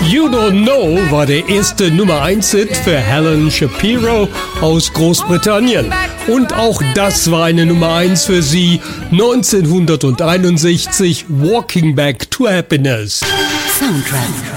You Don't Know war der erste Nummer-1-Hit für Helen Shapiro aus Großbritannien. Und auch das war eine Nummer 1 für sie, 1961, Walking Back to Happiness. Soundtrack.